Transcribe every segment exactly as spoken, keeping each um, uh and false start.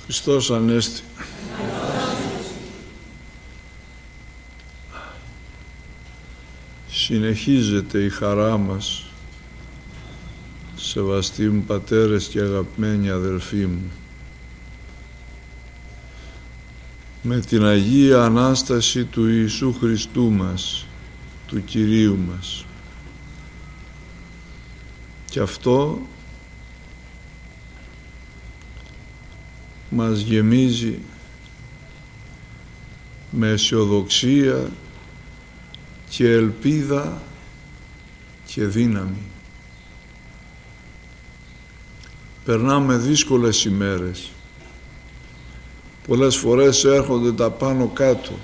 Χριστός Ανέστη. Συνεχίζεται η χαρά μας, σεβαστοί μου πατέρες και αγαπημένοι αδελφοί μου, με την Αγία Ανάσταση του Ιησού Χριστού μας, του Κυρίου μας. Και αυτό μας γεμίζει με αισιοδοξία και ελπίδα και δύναμη. Περνάμε δύσκολες ημέρες. Πολλές φορές έρχονται τα πάνω κάτω.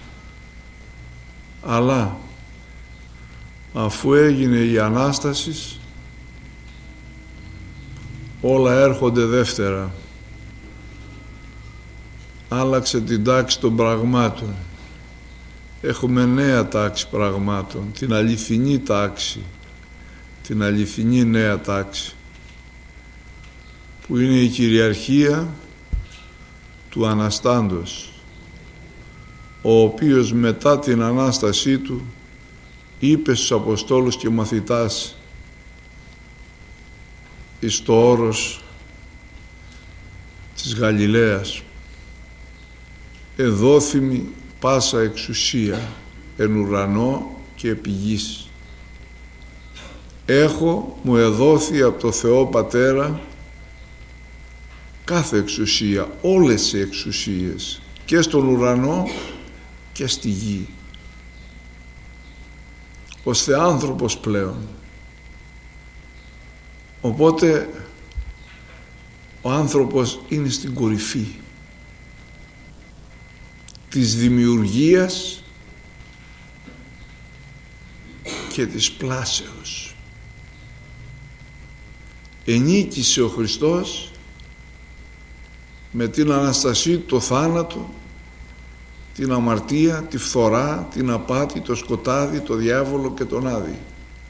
Αλλά αφού έγινε η Ανάσταση, όλα έρχονται δεύτερα. Άλλαξε την τάξη των πραγμάτων. Έχουμε νέα τάξη πραγμάτων, την αληθινή τάξη, την αληθινή νέα τάξη, που είναι η κυριαρχία του Αναστάντος, ο οποίος μετά την Ανάστασή του είπε στους Αποστόλους και μαθητάς εις το όρος της Γαλιλαίας: εδόθημη πάσα εξουσία εν ουρανό και επί γης. Έχω μου εδόθη από το Θεό Πατέρα κάθε εξουσία, όλες οι εξουσίες, και στον ουρανό και στη γη. Ως θεάνθρωπος πλέον. Οπότε ο άνθρωπος είναι στην κορυφή της δημιουργίας και της πλάσεως. Ενίκησε ο Χριστός με την Αναστασή το θάνατο, την αμαρτία, τη φθορά, την απάτη, το σκοτάδι, το διάβολο και τον Άδη.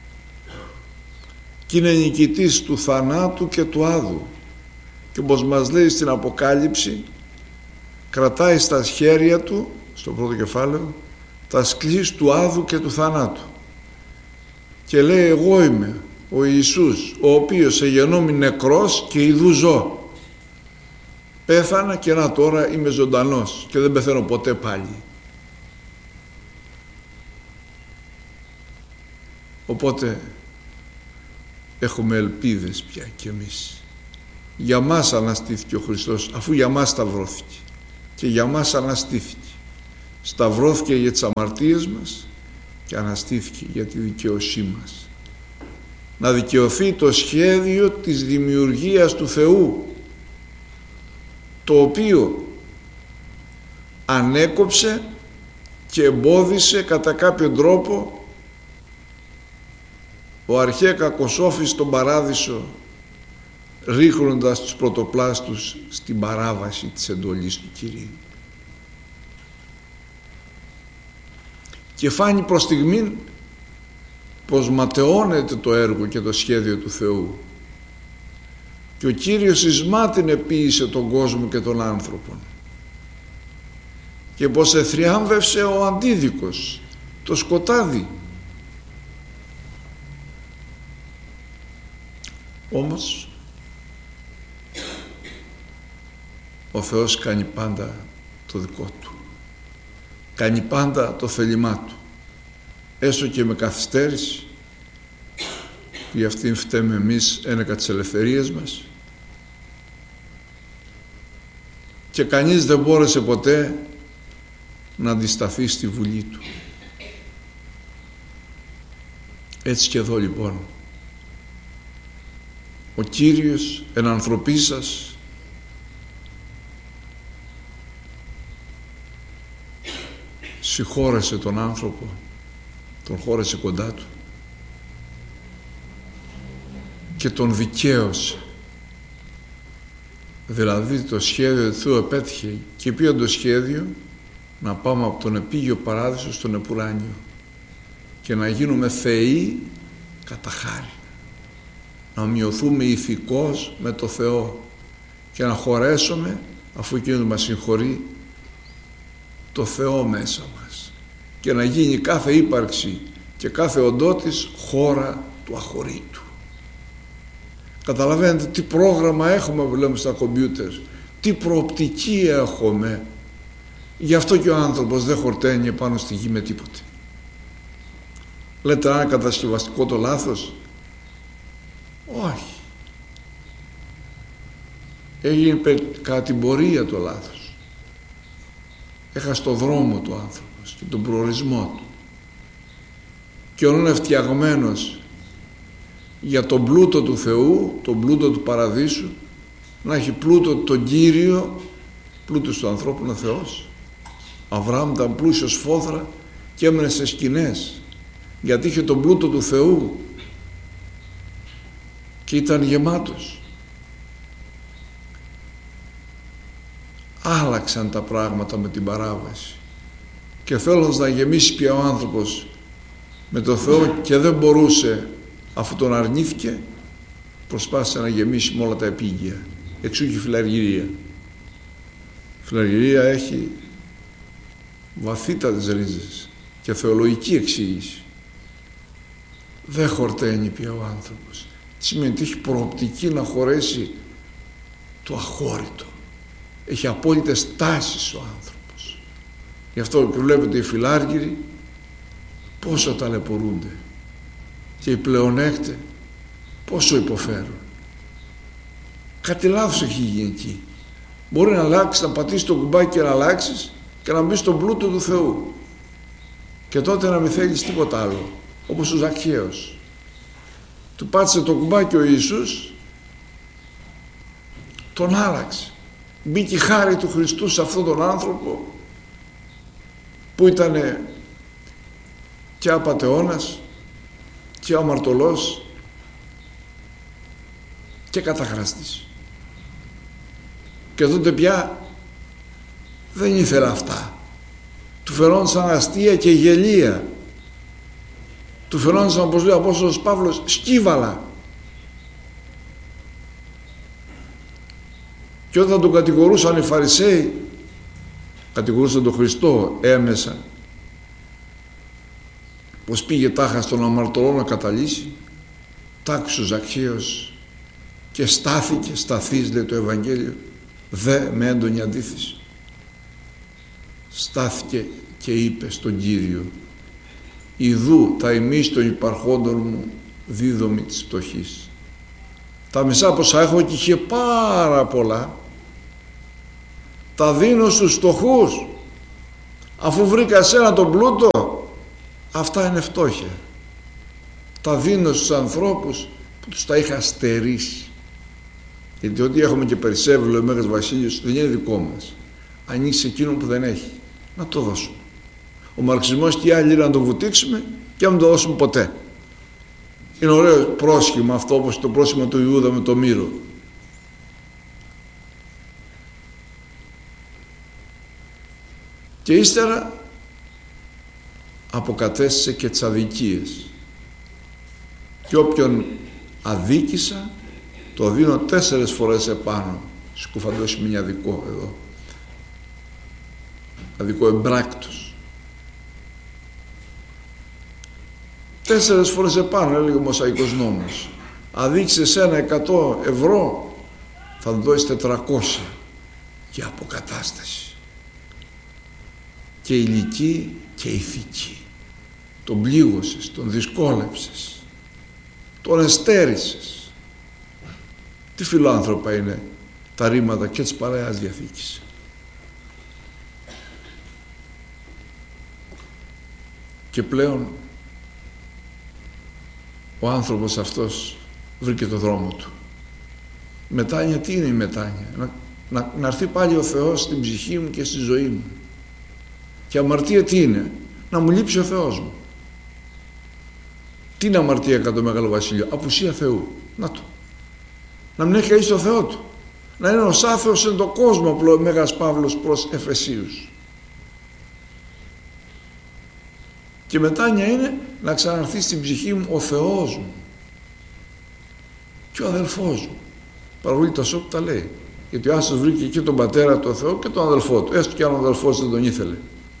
Και είναι νικητής του θανάτου και του άδου. Και όπως μας λέει στην Αποκάλυψη, κρατάει στα χέρια του, στο πρώτο κεφάλαιο, τα σκλής του άδου και του θανάτου. Και λέει: εγώ είμαι ο Ιησούς, ο οποίος εγενόμη νεκρός και ιδού ζω. Πέθανα και να τώρα είμαι ζωντανός και δεν πεθαίνω ποτέ πάλι. Οπότε έχουμε ελπίδες πια κι εμείς. Για μας αναστήθηκε ο Χριστός, αφού για μας σταυρώθηκε. Και για μας αναστήθηκε. Σταυρώθηκε για τις αμαρτίες μας και αναστήθηκε για τη δικαιοσύνη μας. Να δικαιωθεί το σχέδιο της δημιουργίας του Θεού, το οποίο ανέκοψε και εμπόδισε κατά κάποιο τρόπο ο αρχαία κακοσόφης στον παράδεισο, ρίχνοντας τους πρωτοπλάστους στην παράβαση της εντολής του Κυρίου. Και φάνει προς στιγμήν πως ματαιώνεται το έργο και το σχέδιο του Θεού, και ο Κύριος εις μάτιν επίησε τον κόσμο και τον άνθρωπον, και πως εθριάμβευσε ο αντίδικος, το σκοτάδι. Όμως ο Θεός κάνει πάντα το δικό του, κάνει πάντα το θέλημά του, έστω και με καθυστέρηση, που γι' αυτήν φταίμε εμείς ένεκα τις ελευθερίες μας, και κανείς δεν μπόρεσε ποτέ να αντισταθεί στη βουλή του. Έτσι και εδώ λοιπόν ο Κύριος εν ανθρωπή σας συγχώρεσε τον άνθρωπο, τον χώρεσε κοντά του και τον δικαίωσε. Δηλαδή το σχέδιο του Θεού επέτυχε, και ποιο το σχέδιο? Να πάμε από τον επίγειο παράδεισο στον επουράνιο και να γίνουμε θεοί κατά χάρη, να ομοιωθούμε ηθικώς με το Θεό και να χωρέσουμε αφού εκείνος μας συγχωρεί, το Θεό μέσα μας και να γίνει κάθε ύπαρξη και κάθε οντότης χώρα του αχωρήτου. Καταλαβαίνετε τι πρόγραμμα έχουμε που λέμε στα κομπιούτερ, τι προοπτική έχουμε. Γι' αυτό και ο άνθρωπος δεν χορταίνει πάνω στη γη με τίποτε. Λέτε να είναι κατασκευαστικό το λάθος? Όχι. Έγινε κατά την πορεία το λάθος. Έχασε το δρόμο του άνθρωπος και τον προορισμό του. Και ο είναι φτιαγμένος για τον πλούτο του Θεού, τον πλούτο του παραδείσου, να έχει πλούτο τον Κύριο, πλούτος του ανθρώπου είναι Θεός. Αβραάμ ήταν πλούσιος φόδρα και έμενε σε σκηνές γιατί είχε τον πλούτο του Θεού και ήταν γεμάτος. Άλλαξαν τα πράγματα με την παράβαση και θέλοντας να γεμίσει πια ο άνθρωπος με το Θεό και δεν μπορούσε, αφού τον αρνήθηκε, προσπάθησε να γεμίσει με όλα τα επίγεια. Εξού και η φιλαργυρία. Η φιλαργυρία έχει βαθύτατες ρίζες και θεολογική εξήγηση. Δεν χορταίνει πια ο άνθρωπος. Τι σημαίνει? Ότι έχει προοπτική να χωρέσει το αχώρητο. Έχει απόλυτες τάσεις ο άνθρωπος. Γι' αυτό και βλέπετε οι φιλάργυροι πόσο ταλαιπωρούνται και οι πλεονέκτες πόσο υποφέρουν. Κάτι λάθος έχει γίνει εκεί. Μπορεί να αλλάξει, να πατήσει το κουμπάκι και να αλλάξεις και να μπει στον πλούτο του Θεού και τότε να μην θέλεις τίποτα άλλο, όπως ο Ζακχαίος. Του πάτησε το κουμπάκι ο Ιησούς, τον άλλαξε. Μπήκε η χάρη του Χριστού σε αυτόν τον άνθρωπο που ήταν και απατεώνας και αμαρτωλός και καταχραστής. Και τότε πια δεν ήθελε αυτά. Του φαινόντουσαν αστεία και γελία. Του φαινόντουσαν, όπως λέει ο Απόστολος Παύλος, σκύβαλα. Και όταν τον κατηγορούσαν οι Φαρισαίοι, κατηγορούσαν τον Χριστό έμεσα, πως πήγε τάχα στον αμαρτωλό να καταλύσει, τάξε ο Ζακχαίος και στάθηκε, σταθείς λέει το Ευαγγέλιο, δε με έντονη αντίθεση. Στάθηκε και είπε στον Κύριο, ιδού τα ημείς των υπαρχόντων μου δίδομη της πτωχής. Τα μισά πόσα έχω και είχε πάρα πολλά, τα δίνω στους φτωχούς. Αφού βρήκα εσένα τον πλούτο, αυτά είναι φτώχεια. Τα δίνω στους ανθρώπους που τους τα είχα στερήσει. Γιατί ό,τι έχουμε και περισσεύει, λέει ο Μέγας Βασίλειος, δεν είναι δικό μας. Ανοίξει εκείνο που δεν έχει, να το δώσουμε. Ο μαρξισμός και οι άλλοι να το βουτήξουμε και να μην το δώσουμε ποτέ. Είναι ωραίο πρόσχημα αυτό, όπως το πρόσχημα του Ιούδα με το μύρο. Και ύστερα αποκατέστησε και τις αδικίες. Και όποιον αδίκησα το δίνω τέσσερες φορές επάνω. Σκουφαντώσει μια αδικό εδώ. Αδικό εμπράκτος. Τέσσερες φορές επάνω, έλεγε ο Μοσαϊκός νόμος. Αδείξεις ένα εκατό ευρώ, θα του δώσεις τετρακόσια και αποκατάσταση. Και ηλική και ηθική. Τον πλήγωσες, τον δυσκόλεψες, τον εστέρισες. Τι φιλάνθρωπα είναι τα ρήματα και της Παλαιάς Διαθήκης. Και πλέον ο άνθρωπος αυτός βρήκε το δρόμο του. Μετάνοια, τι είναι η μετάνοια? Να, να, να έρθει πάλι ο Θεός στην ψυχή μου και στη ζωή μου. Και αμαρτία τι είναι? Να μου λείψει ο Θεός μου. Τι είναι αμαρτία κατά το Μεγάλο Βασίλειο? Απουσία Θεού. Να το. Να μην έχει κανείς το Θεό του. Να είναι ως άθεος εν το κόσμο, απλό ο Μέγας Παύλος προς Εφεσίους. Και μετάνοια είναι να ξαναρθεί στην ψυχή μου ο Θεός μου και ο αδελφός μου. Παραβολή τα σώπου τα λέει. Γιατί ο Άσος βρήκε εκεί τον πατέρα του Θεό και τον αδελφό του, έστω και αν ο αδελφός δεν τον ήθελε.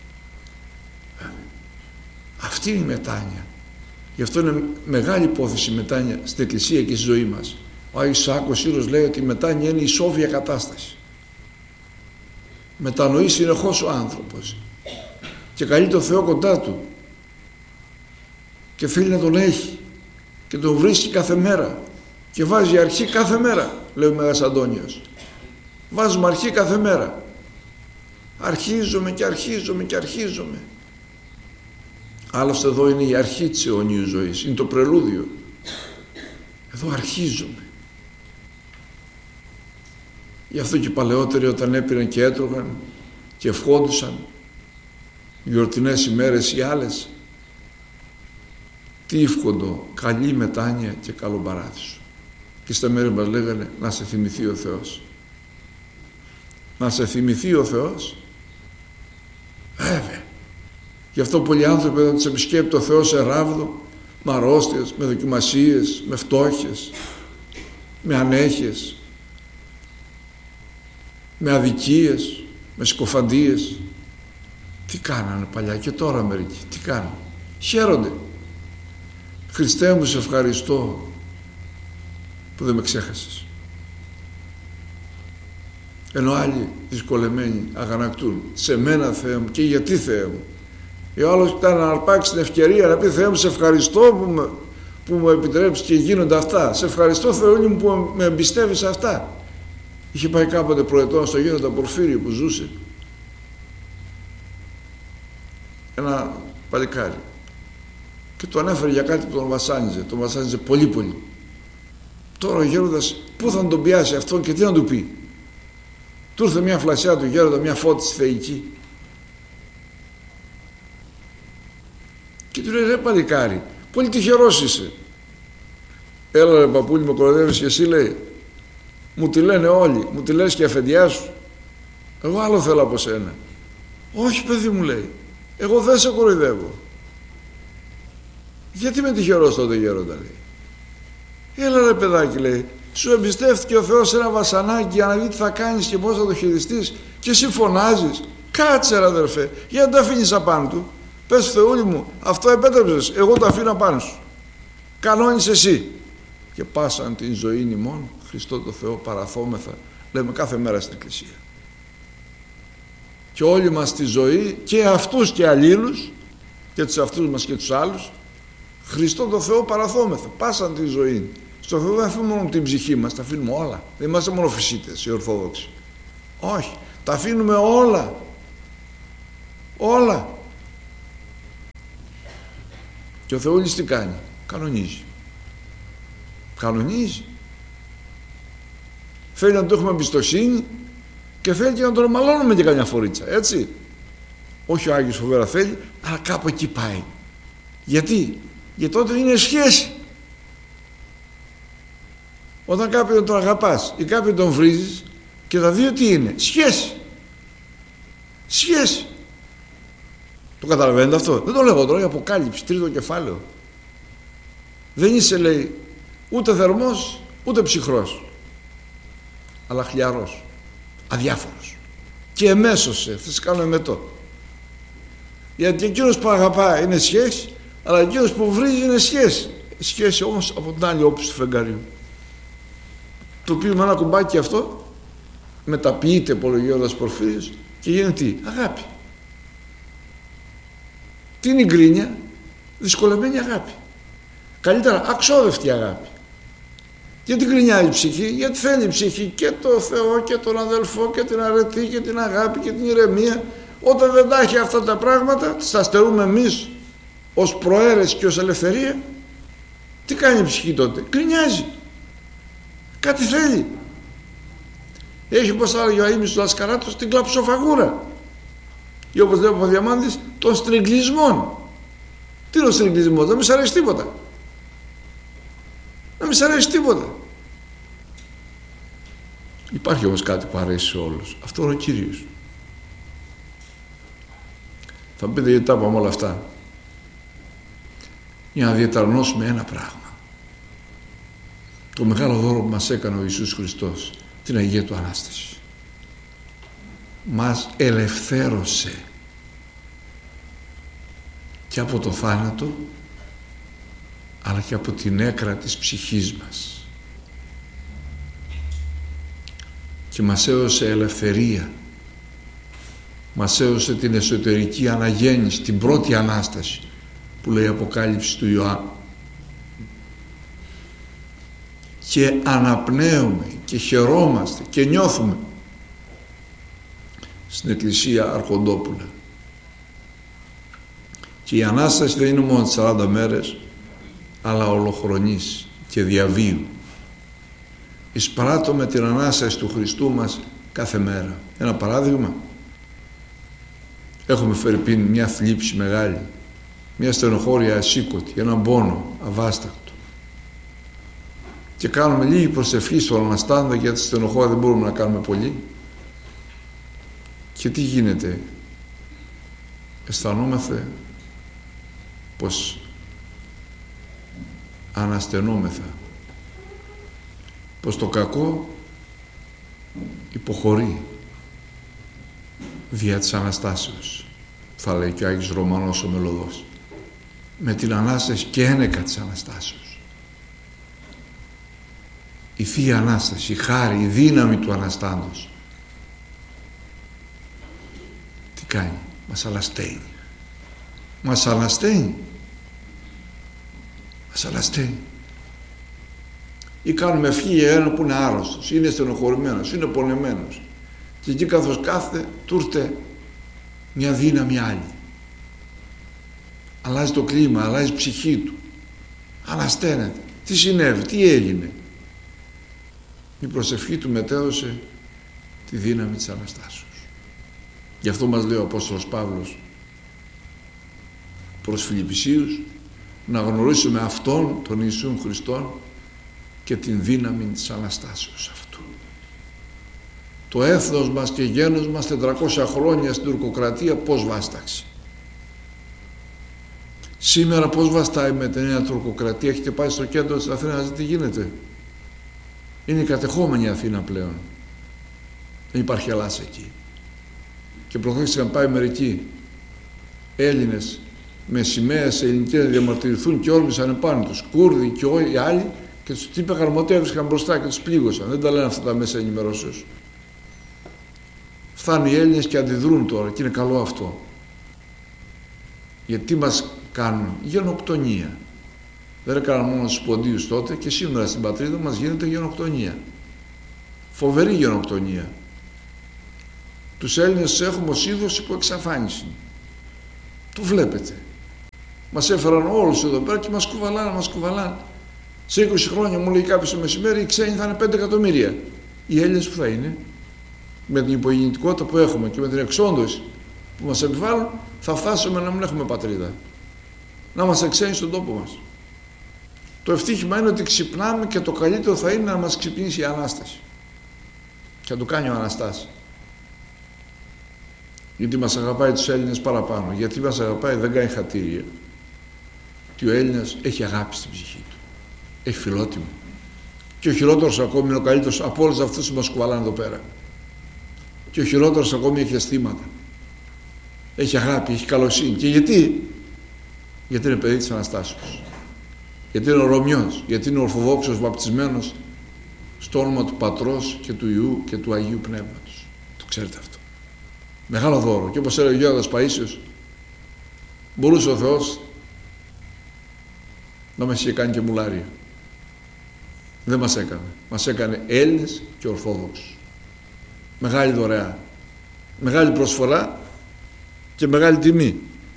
Αυτή είναι η μετάνοια. Γι' αυτό είναι μεγάλη υπόθεση η μετάνοια στην Εκκλησία και στη ζωή μας. Ο Άγιος Σάκος Σύρος λέει ότι η μετάνοια είναι η σόβια κατάσταση. Μετανοεί συνεχώς ο άνθρωπος και καλεί τον Θεό κοντά του και θέλει να τον έχει και τον βρίσκει κάθε μέρα και βάζει αρχή κάθε μέρα, λέει ο Μέγας Αντώνιος. Βάζουμε αρχή κάθε μέρα. Αρχίζομαι και αρχίζομαι και αρχίζομαι. Άλλωστε εδώ είναι η αρχή της αιωνίου ζωής, είναι το πρελούδιο. Εδώ αρχίζομαι. Γι' αυτό και οι παλαιότεροι όταν έπαιρναν και έτρωγαν και ευχόντουσαν γιορτινές ημέρες ή άλλες, τι εύχοντο, καλή μετάνοια και καλό παράδεισο. Και στα μέρη μας λέγανε να σε θυμηθεί ο Θεός. Να σε θυμηθεί ο Θεός. Βέβαια. Γι' αυτό πολλοί άνθρωποι όταν τους επισκέπτει ο Θεός σε ράβδο, με αρρώστιες, με δοκιμασίες, με φτώχειες, με ανέχειες, με αδικίες, με συκοφαντίες. Τι κάνανε παλιά και τώρα μερικοί, τι κάνουν. Χαίρονται. Χριστέ μου, σε ευχαριστώ που δεν με ξέχασες. Ενώ άλλοι δυσκολεμένοι αγανακτούν. Σε μένα, Θεέ μου, και γιατί, Θεέ μου. Ο άλλος ήταν να αρπάξει την ευκαιρία να πει, Θεέ μου, σε ευχαριστώ που, με, που μου επιτρέψεις και γίνονται αυτά. Σε ευχαριστώ, Θεούλη μου, που με εμπιστεύεις αυτά. Είχε πάει κάποτε προετών στο Γέροντα Πορφύριο που ζούσε ένα παλικάρι και του ανέφερε για κάτι που τον βασάνιζε. Τον βασάνιζε πολύ πολύ. Τώρα ο Γέροντας πού θα τον πιάσει αυτόν και τι να του πει. Του ήρθε μια φλασιά του Γέροντα, μια φώτιση θεϊκή και του λέει, ρε παλικάρι, πολύ τυχερός είσαι. Έλα ρε παππούλη, με κοροϊδεύεις και εσύ, λέει. Μου τη λένε όλοι, μου τη λες και αφεντιά σου. Εγώ άλλο θέλω από σένα. Όχι παιδί μου, λέει, εγώ δεν σε κοροϊδεύω. Γιατί με τυχερός τότε Γέροντα, λέει. Έλα ρε παιδάκι, λέει, σου εμπιστεύτηκε ο Θεός ένα βασανάκι για να δει τι θα κάνεις και πώς θα το χειριστείς και εσύ φωνάζεις. Κάτσε ρε αδερφέ, γιατί το αφήνεις απάνω του. Πες Θεούλη μου, αυτό επέτρεψες, εγώ το αφήνω απάνω σου. Κανόνεις εσύ. Και πάσαν την ζωή ημών, Χριστό το Θεό παραθόμεθα, λέμε κάθε μέρα στην Εκκλησία. Και όλη μας τη ζωή, και αυτούς και αλλήλους, και τους αυτούς μας και τους άλλους, Χριστό το Θεό παραθόμεθα, πάσαν τη ζωή. Στο Θεό δεν αφήνουμε μόνο την ψυχή μας, τα αφήνουμε όλα. Δεν είμαστε μόνο φυσίτες οι Ορθόδοξοι. Όχι, τα αφήνουμε όλα. Όλα. Και ο Θεούλης τι κάνει? Κανονίζει. Κανονίζει. Θέλει να του έχουμε εμπιστοσύνη και θέλει και να τον μαλώνουμε και καμιά φορίτσα, έτσι. Όχι ο Άγιος φοβερά θέλει, αλλά κάπου εκεί πάει. Γιατί? Γιατί τότε είναι σχέση. Όταν κάποιον τον αγαπάς ή κάποιον τον βρίζεις και τα δύο τι είναι? Σχέση. Σχέση. Το καταλαβαίνετε αυτό? Δεν το λέω τώρα, η Αποκάλυψη, τρίτο κεφάλαιο. Δεν είσαι, λέει, ούτε θερμός ούτε ψυχρός, αλλά χλιαρός, αδιάφορος και εμέσωσε, θα σε κάνω εμετό. Γιατί εκείνος που αγαπά είναι σχέση, αλλά εκείνος που βρίζει είναι σχέση. Σχέση όμως από την άλλη όψη του φεγγαριού, το οποίο με ένα κουμπάκι αυτό μεταποιείται Απολογγέοντας Πορφύριος και γίνεται τι? Αγάπη. Τι είναι η γκρίνια? Δυσκολεμένη αγάπη. Καλύτερα αξόδευτη αγάπη. Γιατί γκρινιάζει η ψυχή? Γιατί θέλει η ψυχή και το Θεό και τον αδελφό και την αρετή και την αγάπη και την ηρεμία. Όταν δεν τα έχει αυτά τα πράγματα, τα στερούμε εμείς ως προαίρεση και ως ελευθερία. Τι κάνει η ψυχή τότε? Γκρινιάζει. Κάτι θέλει. Έχει, όπως θα έλεγε ο Αΐμνης του Λασκαράτος, την κλαψοφαγούρα. Ή όπως λέει ο Παπαδιαμάντης, των στριγκλισμών. Τι είναι ο στριγκλισμός? Δεν μη σ' αρέσει τίποτα. Να μην σ' αρέσει τίποτα. Υπάρχει όμως κάτι που αρέσει σε όλους. Αυτό είναι ο Κύριος. Θα μου πείτε γιατί τα είπαμε όλα αυτά? Για να διαταρνώσουμε ένα πράγμα. Το μεγάλο δώρο που μας έκανε ο Ιησούς Χριστός. την Αγία Του Ανάσταση. Μας ελευθέρωσε και από το θάνατο, αλλά και από την έκρα της ψυχής μας, και μας έδωσε ελευθερία, μας έδωσε την εσωτερική αναγέννηση, την πρώτη Ανάσταση που λέει η Αποκάλυψη του Ιωάννου, και αναπνέουμε και χαιρόμαστε και νιώθουμε στην Εκκλησία Αρχοντόπουλα. Και η Ανάσταση δεν είναι μόνο τις σαράντα μέρες, αλλά ολοχρονής και διαβίου. Εισπράττουμε την Ανάσταση του Χριστού μας κάθε μέρα. Ένα παράδειγμα: έχουμε φερειπίν μια θλίψη μεγάλη, μια στενοχώρια ασήκωτη, έναν πόνο αβάστακτο, και κάνουμε λίγη προσευχή στον Αναστάντα, γιατί στενοχώρια δεν μπορούμε να κάνουμε πολύ. Και τι γίνεται? Αισθανόμαστε πως αναστενόμεθα, πως το κακό υποχωρεί δια της Αναστάσεως, θα λέει και ο Άγιος Ρωμανός ο Μελωδός, με την Ανάσταση και ένεκα της Αναστάσεως. Η Θεία Ανάσταση, η χάρη, η δύναμη του Αναστάντος τι κάνει? Μας αλασταίνει. Μας ανασταίνει. Μας ανασταίνει. Ή κάνουμε ευχή για έναν που είναι άρρωστος, είναι στενοχωρημένος, είναι πονεμένος, και εκεί καθώς κάθεται του ήρθε μια δύναμη άλλη. Αλλάζει το κλίμα, αλλάζει η ψυχή του, ανασταίνεται. Τι συνέβη, τι έγινε? Η προσευχή του μετέδωσε τη δύναμη της Αναστάσεως. Γι' αυτό μας λέει ο Απόστολος Παύλος προς Φιλιππισίους να γνωρίσουμε Αυτόν τον Ιησούν Χριστόν και την δύναμη της Αναστάσεως αυτού. Το έθνος μας και γένος μας τετρακόσια χρόνια στην τουρκοκρατία πώς βάσταξε? Σήμερα πώς βαστάει με την νέα τουρκοκρατία? Έχετε πάει στο κέντρο της Αθήνας, τι γίνεται? Είναι η κατεχόμενη Αθήνα πλέον. Δεν υπάρχει Ελλάς εκεί. Και προχθές είχαν πάει μερικοί Έλληνες με σημαίες ελληνικές να διαμαρτυρηθούν και όρμησαν επάνω τους, Κούρδοι και όλοι οι άλλοι, και τους τύπεγαν μοτέ, έβρισκαν μπροστά και τους πλήγωσαν. Δεν τα λένε αυτά τα μέσα ενημερώσεως. Φτάνουν οι Έλληνες και αντιδρούν τώρα, και είναι καλό αυτό. Γιατί μας κάνουν? Γενοκτονία. Δεν έκαναν μόνο τους ποντίους τότε, και σήμερα στην πατρίδα μας γίνεται γενοκτονία. Φοβερή γενοκτονία. Τους Έλληνες έχουμε ως είδος υπό εξαφάνιση. Το βλέπετε. Μας έφεραν όλους εδώ πέρα και μας κουβαλάνε, μας κουβαλάνε. Σε είκοσι χρόνια, μου λέει κάποιος το μεσημέρι, οι ξένοι θα είναι πέντε εκατομμύρια. Οι Έλληνες που θα είναι? Με την υπογεννητικότητα που έχουμε και με την εξόντωση που μας επιβάλλουν, θα φτάσουμε να μην έχουμε πατρίδα. Να είμαστε ξένοι στον τόπο μας. Το ευτύχημα είναι ότι ξυπνάμε, και το καλύτερο θα είναι να μας ξυπνήσει η Ανάσταση. Και να το κάνει ο Αναστάς. Γιατί μας αγαπάει τους Έλληνες παραπάνω. Γιατί μας αγαπάει, δεν κάνει χατήρια. Και ο Έλληνας έχει αγάπη στην ψυχή του. Έχει φιλότιμο. Και ο χειρότερος ακόμη είναι ο καλύτερος από όλους αυτούς που μας κουβαλάνε εδώ πέρα. Και ο χειρότερος ακόμη έχει αισθήματα. Έχει αγάπη, έχει καλοσύνη. Και γιατί? Γιατί είναι παιδί της Αναστάσεως. Γιατί είναι Ρωμιός. Γιατί είναι Ορθοδόξος βαπτισμένος στο όνομα του Πατρός και του Υιού και του Αγίου Πνεύματος. Το ξέρετε αυτό. Μεγάλο δώρο. Και όπως έλεγε ο Γέροντας Παΐσιος, μπορούσε ο Θεός να μας είχε κάνει και μουλάρια. Δεν μας έκανε. Μας έκανε Έλληνες και Ορθόδοξους. Μεγάλη δωρεά. Μεγάλη προσφορά και μεγάλη τιμή.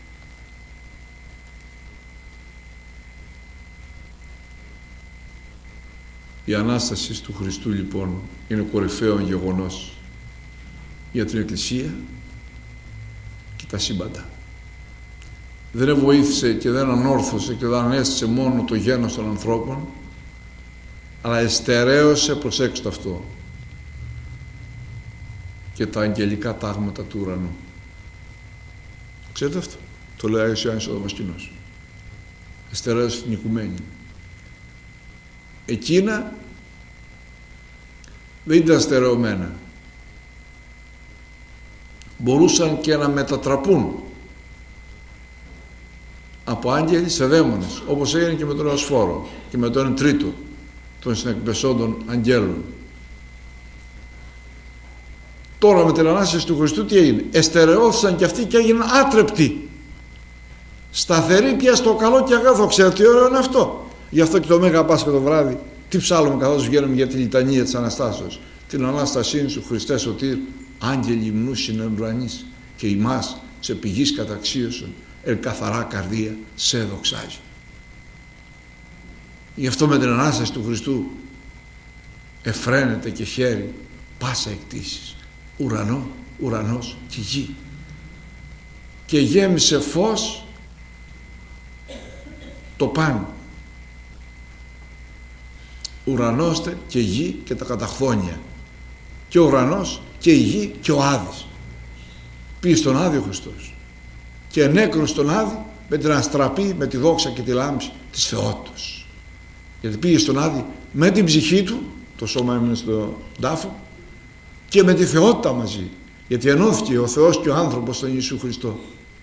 Η Ανάσταση του Χριστού λοιπόν είναι κορυφαίο γεγονός για την Εκκλησία και τα σύμπαντα. Δεν βοήθησε και δεν ανόρθωσε και δεν ανέστησε μόνο το γένος των ανθρώπων, αλλά εστερέωσε, προσέξτε αυτό, και τα αγγελικά τάγματα του ουρανού. Ξέρετε αυτό? Το λέει ο Άγιος Ιωάννης ο Δαμασκηνός. Εστερέωσε την οικουμένη. Εκείνα δεν ήταν στερεωμένα. Μπορούσαν και να μετατραπούν από άγγελοι σε δαίμονες, όπως έγινε και με τον Εωσφόρο και με τον τρίτο των συνεκπεσόντων αγγέλων. Τώρα με την Ανάσταση του Χριστού τι έγινε? Εστερεώθησαν και αυτοί και έγιναν άτρεπτοι, σταθεροί πια στο καλό και αγαθό. Ξέρετε τι ωραίο είναι αυτό? Γι' αυτό και το Μέγα Πάσχα το βράδυ τι ψάλλουμε καθώς βγαίνουμε για τη λιτανία της Αναστάσεως? Την Ανάστασή σου Χριστέ σωτήρ, άγγελοι υμνούσιν εν ουρανής, και ημάς σε πηγής καταξίωσον εν καθαρά καρδία σε δοξάζει. Γι' αυτό με την Ανάσταση του Χριστού εφραίνεται και χαίρει πάσα εκτίσεις, ουρανό, ουρανός και γη, και γέμισε φως το παν, ουρανώστε και γη και τα καταχθόνια, και ο ουρανός και η γη και ο Άδης. Πήγε στον Άδη ο Χριστός και ενέκρωσε τον Άδη με την αστραπή, με τη δόξα και τη λάμψη της θεότητος. Γιατί πήγε στον Άδη με την ψυχή του, το σώμα έμεινε στον τάφο, και με τη θεότητα μαζί, γιατί ενώθηκε ο Θεός και ο άνθρωπος στον Ιησού Χριστό.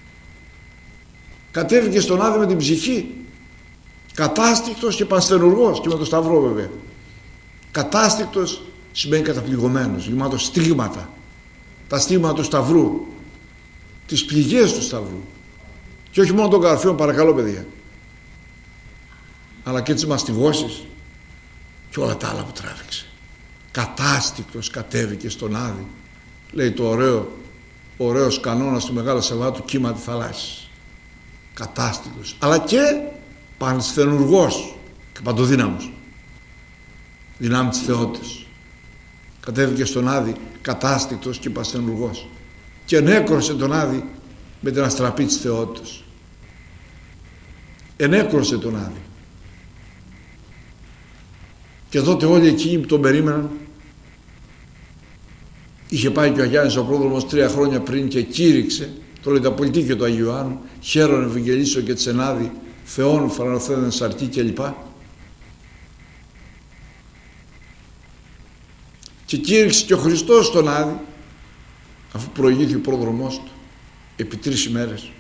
Κατέβηκε στον Άδη με την ψυχή, κατάστικτος και πανσθενουργός, και με το Σταυρό βέβαια. Κατάστικτος σημαίνει καταπληγωμένος, γεμάτος στίγματα, τα στίγματα του Σταυρού, τις πληγές του Σταυρού, και όχι μόνο των καρφίων, παρακαλώ παιδιά, αλλά και τις μαστιγώσεις και όλα τα άλλα που τράβηξε. Κατάστικτος κατέβηκε στον Άδη, λέει το ωραίο, ωραίος κανόνας του Μεγάλου Σαββάτου, κύμα τη θαλάσσης. Κατάστικτος, αλλά και πανσθενουργός και παντοδύναμος, δυνάμει της θεότητας. Κατέβηκε στον Άδη κατάστικτος και πανσθενουργός, και ενέκρωσε τον Άδη με την αστραπή της θεότητας. Ενέκρωσε τον Άδη. Και τότε όλοι εκείνοι που τον περίμεναν, είχε πάει και ο Αγιάννης ο πρόδρομος τρία χρόνια πριν και κήρυξε, το λέει τα πολιτική του Αγίου Ιωάννου, χαίρον ευαγγελίσω και τσενάδι Θεόν φαρανοθέδεν σαρκή κλπ. Και κήρυξε και ο Χριστός στον Άδη, αφού προηγήθη ο πρόδρομός του επί τρεις ημέρες.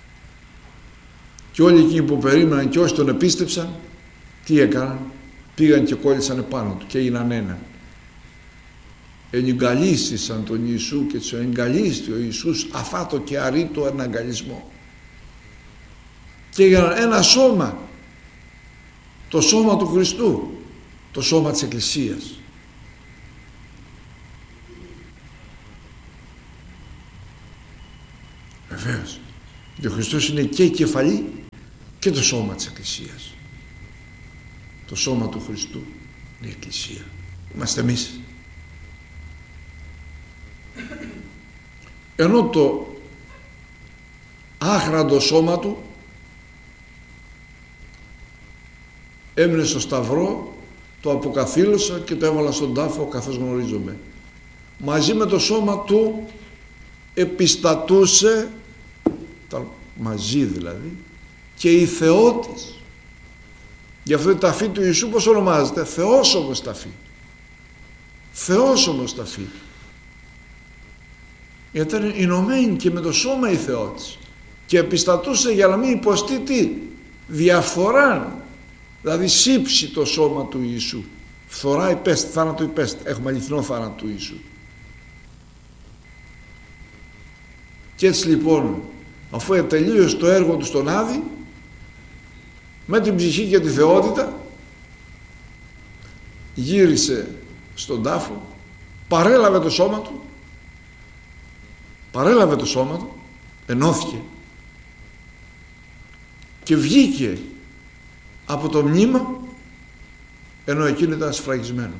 Και όλοι εκείνοι που περίμεναν και όσοι τον επίστεψαν, τι έκαναν? Πήγαν και κόλλησαν επάνω του και έγιναν ένα. Ενυγκαλίστησαν τον Ιησού και τους εγκαλίστη ο Ιησούς αφάτο και αρήτο εναγκαλισμό. Και έγιναν ένα σώμα, το σώμα του Χριστού, το σώμα της Εκκλησίας. Βεβαίως, και ο Χριστός είναι και η κεφαλή και το σώμα της Εκκλησίας. Το σώμα του Χριστού είναι η Εκκλησία. Είμαστε εμείς. Ενώ το άχραντο σώμα του έμεινε στο Σταυρό, το αποκαθήλωσαν και το έβαλαν στον τάφο, καθώς γνωρίζομαι. Μαζί με το σώμα του επιστατούσε, μαζί δηλαδή, και η θεότης. Γι' αυτό η ταφή του Ιησού πώς ονομάζεται? Θεόσωμος ταφή. Θεόσωμος ταφή. Γιατί ήταν ενωμένη και με το σώμα η θεότης και επιστατούσε για να μην υποστεί τι? Διαφθορά. Δηλαδή σύψει το σώμα του Ιησού. Φθορά υπέστη, θάνατο υπέστη. Έχουμε αληθινό θάνατο του Ιησού. Και έτσι λοιπόν, αφού ετελείωσε το έργο του στον Άδη, με την ψυχή και τη θεότητα, γύρισε στον τάφο, παρέλαβε το σώμα του, παρέλαβε το σώμα του, ενώθηκε και βγήκε από το μνήμα, ενώ εκείνο ήταν σφραγισμένο.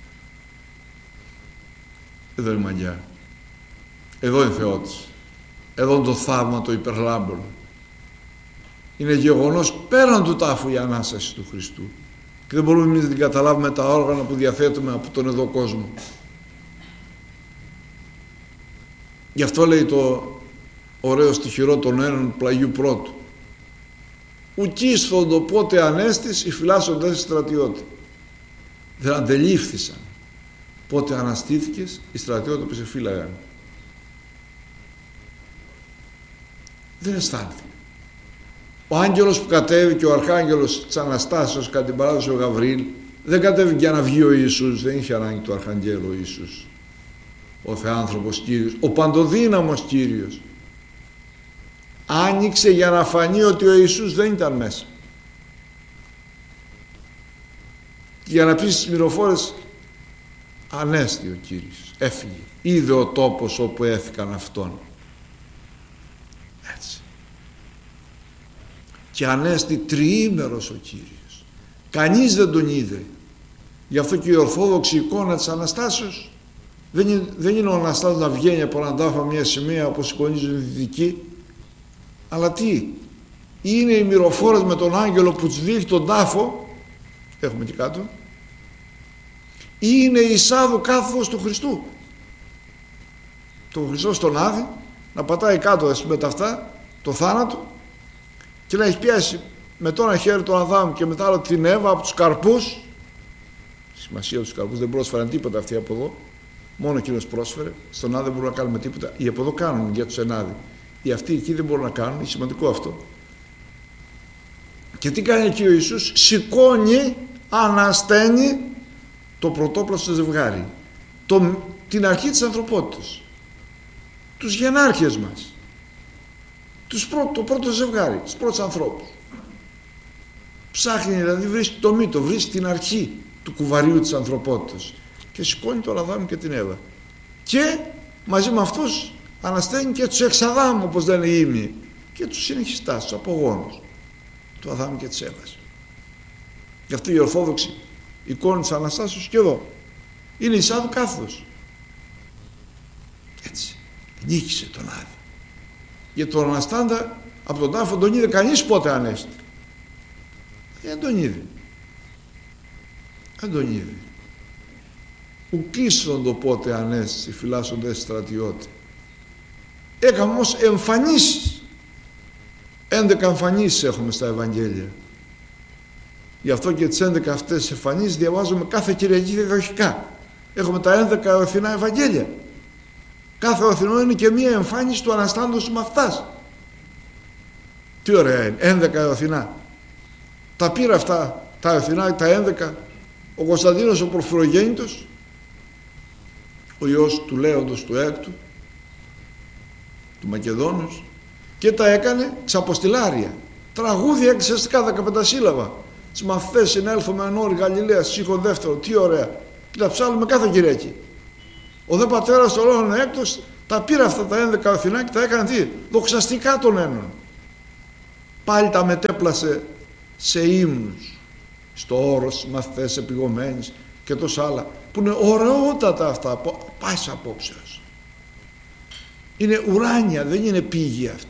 Εδώ είναι η μαγιά, εδώ είναι η θεότηση, εδώ είναι το θαύμα το υπερλάμπρο. Είναι γεγονός πέραν του τάφου η Ανάσταση του Χριστού και δεν μπορούμε εμείς να την καταλάβουμε τα όργανα που διαθέτουμε από τον εδώ κόσμο. Γι' αυτό λέει το ωραίο στιχηρό των ένων πλαγιού πρώτου, ουκίσθοντο πότε ανέστης οι φυλάσσοντες στρατιώτη. Δεν αντελήφθησαν Πότε αναστήθηκες, οι στρατιώτες σε φύλαγαν. Δεν αισθάνθηκε. Ο άγγελος που κατέβηκε, ο αρχάγγελος της Αναστάσεως κατά την παράδοση ο Γαβριήλ, δεν κατέβηκε για να βγει ο Ιησούς, δεν είχε ανάγκη του αρχαγγέλου ο Ιησούς. Ο Θεάνθρωπος Κύριος, ο παντοδύναμος Κύριος, άνοιξε για να φανεί ότι ο Ιησούς δεν ήταν μέσα. Και για να πει στις μυροφόρες, ανέστη ο Κύριος, έφυγε, είδε ο τόπος όπου έθηκαν αυτόν. Έτσι. Και ανέστη τριήμερος ο Κύριος, κανείς δεν τον είδε. Γι' αυτό και η ορθόδοξη εικόνα της Αναστάσεως δεν είναι, δεν είναι ο Αναστάς να βγαίνει από έναν τάφο μια σημαία όπως εικονίζουν οι δυτικοί, αλλά τι είναι οι μυροφόρες με τον άγγελο που τους δείχνει τον τάφο, έχουμε και κάτω, ή είναι η εισάδου κάθος του Χριστού, τον Χριστό στον Άδη να πατάει κάτω με τα αυτά το θάνατο και να έχει πιάσει με το ένα χέρι τον Αδάμ και μετά άλλο την Εύα από τους καρπούς. Σημασία τους καρπούς, δεν πρόσφεραν τίποτα αυτοί από εδώ, μόνο εκείνος πρόσφερε. Στον Άδη δεν μπορούν να κάνουμε τίποτα, οι από εδώ κάνουν για τους ενάδη, οι αυτοί εκεί δεν μπορούν να κάνουν, είναι σημαντικό αυτό. Και τι κάνει εκεί ο Ιησούς? Σηκώνει, ανασταίνει το πρωτόπλαστο ζευγάρι, το, την αρχή της ανθρωπότητας, τους γενάρχες μας, τους πρω, το πρώτο ζευγάρι, τους πρώτους ανθρώπους. Ψάχνει, δηλαδή βρίσκει το μύτο, βρίσκει την αρχή του κουβαρίου της ανθρωπότητας και σηκώνει τον Αδάμ και την Εύα και μαζί με αυτούς ανασταίνει και τους εξαδάμ, όπως λένε οι ύμνοι, και τους συνεχιστάς, τους απογόνους του Αδάμ και της Εύας. Γι' αυτό η ορθόδοξη εικόνα της Αναστάσεως και εδώ είναι η εισάδου κάθος. Έτσι νίκησε τον Άδη. Για τον Αναστάντα από τον τάφο τον είδε κανείς πότε ανέστη? Δεν τον είδε. Δεν τον είδε. Ουκίσον το πότε ανέστη φυλάσσοντες στρατιώτη. Έκαμε όμως εμφανίσεις. έντεκα εμφανίσεις έχουμε στα Ευαγγέλια. Γι' αυτό και τις έντεκα αυτές εμφανίσεις διαβάζουμε κάθε Κυριακή διαδοχικά. Έχουμε τα έντεκα οθινά Ευαγγέλια. Κάθε οθινό είναι και μία εμφάνιση του Αναστάντος με αυτάς. Τι ωραία είναι, έντεκα οθινά. Τα πήρα αυτά, τα οθινά, τα έντεκα, ο Κωνσταντίνος ο Πορφυρογέννητος, ο ιός του Λέοντος του Έκτου, του Μακεδόνος, και τα έκανε ξαποστηλάρια. Τραγούδια εξαιστικά δεκαπεντασύλλαβα. Τις μαθητές συνέλθουμε εν όρη Γαλιλαίας, σύγχον δεύτερο, τι ωραία. Και τα ψάλουμε κάθε Κυριακή. Ο δε πατέρας του Λόγων Έκτος τα πήρα αυτά τα έντεκα οθινά και τα έκανε τι? Δοξαστικά των ένων. Πάλι τα μετέπλασε σε ύμνους, στο όρος, μαθητές επιγωμένες και τόσα άλλα, που είναι ωραιότατα αυτά, πάση απόψεως. Είναι ουράνια, δεν είναι πήγη αυτά.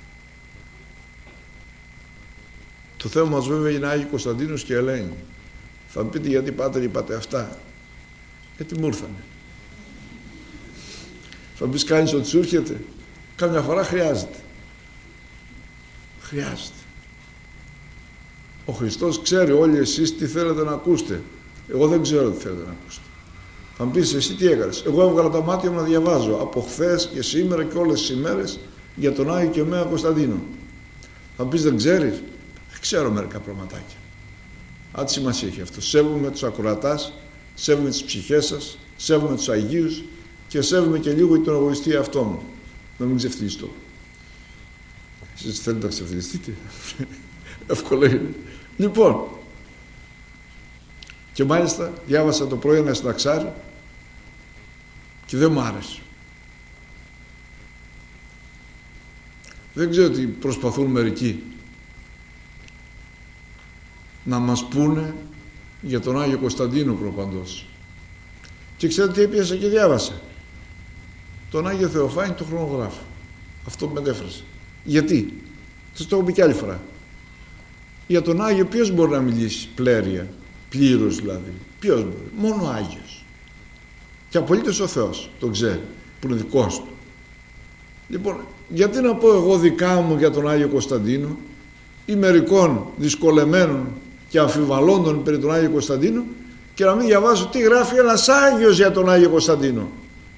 Το θέμα μας βέβαια είναι Άγιοι Κωνσταντίνος και Ελένη. Θα μου πείτε γιατί πάτερ είπατε αυτά? Γιατί μου ήρθανε. Θα μου πεις κάνεις ότι σου έρχεται? Κάμια φορά χρειάζεται. Χρειάζεται. Ο Χριστός ξέρει όλοι εσείς τι θέλετε να ακούσετε. Εγώ δεν ξέρω τι θέλετε να ακούσετε. Θα μου πεις εσύ τι έκανες? Εγώ έβγαλα τα μάτια μου να διαβάζω από χθες και σήμερα και όλες τις ημέρες για τον Άγιο και Μέα Κωνσταντίνο. Θα μου πεις δεν ξέρεις? Δεν ξέρω μερικά πραγματάκια. Άντε σημασία έχει αυτό. Σέβομαι τους ακροατάς, σέβομαι τις ψυχές σας, σέβομαι τους Αγίους και σέβομαι και λίγο τον εγωιστή εαυτό μου. Να μην ξεφτυλιστώ. Εσείς θέλετε να ξεφτυλιστείτε? Εύκολο είναι. Λοιπόν, και μάλιστα διάβασα το πρωί ένα συνταξάρι και δεν μου άρεσε. Δεν ξέρω τι προσπαθούν μερικοί να μας πούνε για τον Άγιο Κωνσταντίνο προπαντός. Και ξέρετε τι έπιασα και διάβασα? Τον Άγιο Θεοφάνη τον χρονογράφο. Αυτό με μετέφρασε. Γιατί? Σας το έχω πει κι άλλη φορά. Για τον Άγιο ποιος μπορεί να μιλήσει πλέρια, πλήρως δηλαδή? Ποιος μπορεί? Μόνο ο Άγιος. Και απολύτως ο Θεός τον ξέρει, που είναι δικός του. Λοιπόν, γιατί να πω εγώ δικά μου για τον Άγιο Κωνσταντίνο ή μερικών δυσκολεμένων και αμφιβαλώντων περί τον Άγιο Κωνσταντίνο και να μην διαβάσω τι γράφει ένας Άγιος για τον Άγιο Κωνσταντίνο.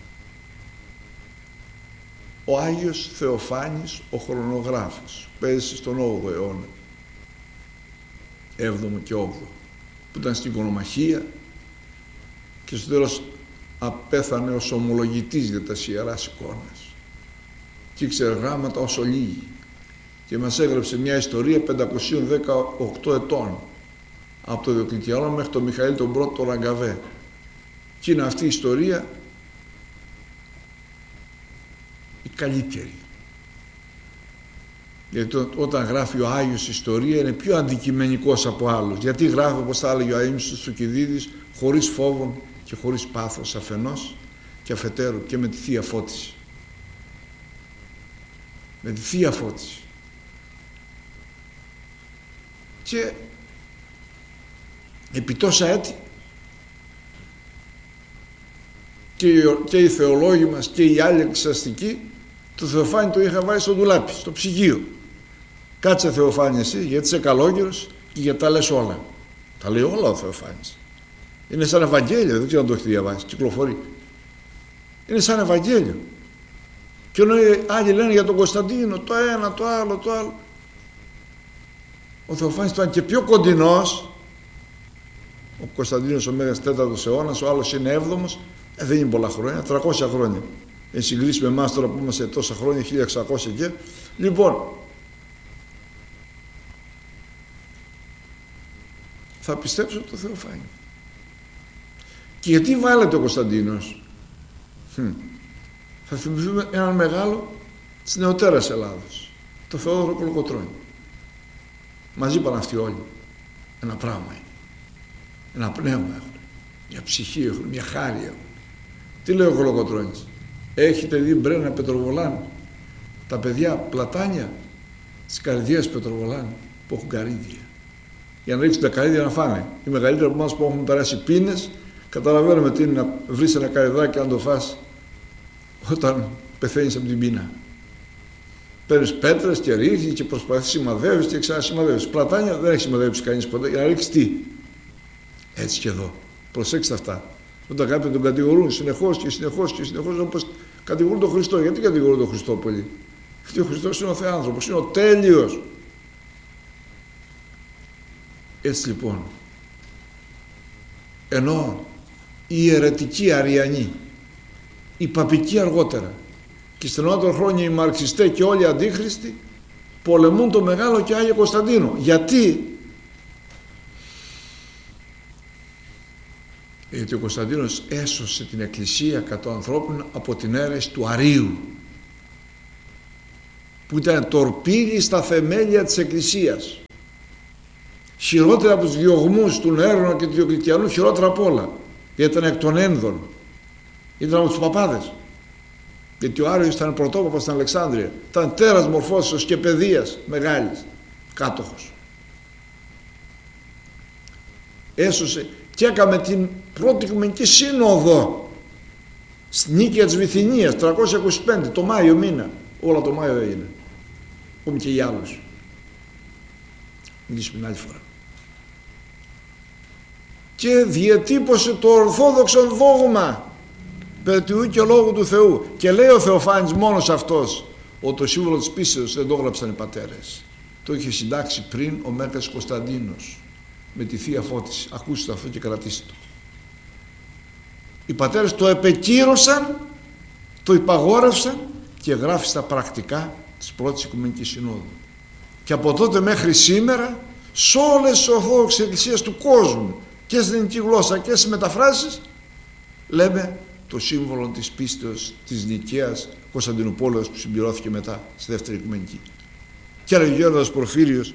Ο Άγιος Θεοφάνης ο χρονογράφος, πέδεσε στον όγδοο αιώνα, έβδομο και όγδοο, που ήταν στην οικονομαχία και στο τέλος απέθανε ως ομολογητής για τα Ιεράς Εικόνας και ήξερε γράμματα όσο λίγοι και μας έγραψε μια ιστορία πεντακόσια δεκαοκτώ ετών, από το Διοκλητιανό μέχρι τον Μιχαήλ τον Πρώτο τον Ραγκαβέ, και είναι αυτή η ιστορία η καλύτερη, γιατί όταν γράφει ο Άγιος ιστορία είναι πιο αντικειμενικός από άλλους, γιατί γράφει, όπως θα έλεγε ο αείμνηστος Θουκυδίδης, χωρίς φόβον και χωρίς πάθος αφενός και αφετέρου και με τη Θεία Φώτιση, με τη Θεία Φώτιση. Και επί τόσα έτη και οι, και οι θεολόγοι μας και οι άλλοι εξαστικοί το Θεοφάνη το είχα βάλει στο ντουλάπι, στο ψυγείο. Κάτσε Θεοφάνη εσύ, γιατί είσαι καλόγερος και γιατί τα λες όλα. Τα λέει όλα ο Θεοφάνης. Είναι σαν Ευαγγέλιο, δεν ξέρω αν το έχετε διαβάσει, κυκλοφορεί. Είναι σαν Ευαγγέλιο. Και ενώ οι άλλοι λένε για τον Κωνσταντίνο το ένα, το άλλο, το άλλο, ο Θεοφάνης ήταν και πιο κοντινός. Ο Κωνσταντίνος ο Μέγας τέταρτος αιώνας, ο άλλος είναι έβδομος, ε, δεν είναι πολλά χρόνια, τριακόσια χρόνια. Εν συγκρίση με εμάς τώρα που είμαστε τόσα χρόνια, χίλια εξακόσια και. Λοιπόν, θα πιστέψω το Θεοφάνη. Και γιατί βάλετε ο Κωνσταντίνος? Hm. Θα θυμηθούμε έναν μεγάλο της νεωτέρας Ελλάδος, το Θεόδωρο Κολοκοτρώνη. Μας είπαν αυτοί όλοι, ένα πράγμα είναι. Ένα πνεύμα έχουν, μια ψυχή έχουν, μια χάρη έχουν. Τι λέει ο Κολοκοτρώνης? Έχετε δει μπρένα πετροβολάν, τα παιδιά πλατάνια της καρδιάς πετροβολάν που έχουν καρύδια, για να ρίξουν τα καρύδια να φάνε. Οι μεγαλύτεροι από εμάς που έχουν περάσει πίνες καταλαβαίνουμε τι είναι να βρεις ένα καρυδάκι και να το φας όταν πεθαίνεις από την πείνα. Παίρνεις πέτρες και ρίχνεις και προσπαθείς, σημαδεύεις και ξανασημαδεύεις. Πλατάνια δεν έχει σημαδεύσει κανείς ποτέ, για να ρίξεις τι? Έτσι και εδώ. Προσέξτε αυτά. Όταν κάποιοι τον κατηγορούν συνεχώς και συνεχώς και συνεχώς, όπως κατηγορούν τον Χριστό. Γιατί κατηγορούν τον Χριστό πολύ? Γιατί ο Χριστός είναι ο Θεάνθρωπος, είναι ο τέλειος. Έτσι λοιπόν, ενώ οι αιρετικοί Αριανοί, οι παπικοί αργότερα και στενότερα χρόνια οι μαρξιστές και όλοι οι αντίχριστοι πολεμούν το Μεγάλο και Άγιο Κωνσταντίνο. Γιατί? Γιατί ο Κωνσταντίνος έσωσε την Εκκλησία κατά ανθρώπων από την αίρεση του Αρείου, που ήταν τορπίλη στα θεμέλια της Εκκλησίας, χειρότερα από τους διωγμούς του Νέρονα και του Διοκλητιανού, χειρότερα απ' όλα, γιατί ήταν εκ των ένδων, ήταν από τους παπάδες. Γιατί ο Άριος ήταν πρωτόπαπας στην Αλεξάνδρεια, ήταν τέρας μορφώσεως και παιδείας μεγάλης, κάτοχος. Έσωσε και έκαμε την πρώτη Οικουμενική Σύνοδο στη Νίκαια της Βυθινίας τριακόσια είκοσι πέντε, το Μάιο μήνα. Όλα το Μάιο έγινε. Ακόμη και οι άλλους. Μιλήσουμε την άλλη φορά. Και διατύπωσε το ορθόδοξο δόγμα περί του και λόγου του Θεού. Και λέει ο Θεοφάνης μόνος αυτός ότι το σύμβολο της πίστεως δεν το έγραψαν οι πατέρες. Το είχε συντάξει πριν ο Μέγας Κωνσταντίνος με τη Θεία Φώτιση. Ακούστε αυτό και κρατήστε το. Οι πατέρες το επεκύρωσαν, το υπαγόρευσαν και γράφει στα πρακτικά της πρώτης Οικουμενικής Συνόδου. Και από τότε μέχρι σήμερα σε όλες τις ορθόδοξες εκκλησίες του κόσμου και στην ελληνική γλώσσα και στις μεταφράσεις λέμε το σύμβολο της πίστεως της Νικαίας Κωνσταντινούπολεως που συμπληρώθηκε μετά στη δεύτερη Οικουμενική. Και έλεγε ο Γέροντας Πορφύριος,